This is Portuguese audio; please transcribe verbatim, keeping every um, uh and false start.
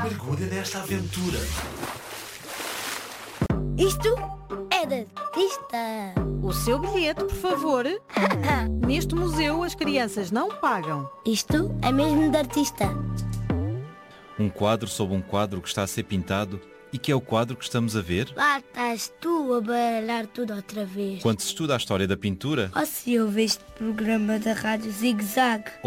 Mergulha nesta aventura. Isto é de artista. O seu bilhete, por favor. Neste museu as crianças não pagam. Isto é mesmo de artista. Um quadro sobre um quadro que está a ser pintado e que é o quadro que estamos a ver. Lá estás tu a baralhar tudo outra vez. Quando se estuda a história da pintura, Ou se ouve este programa da Rádio Zig Zag.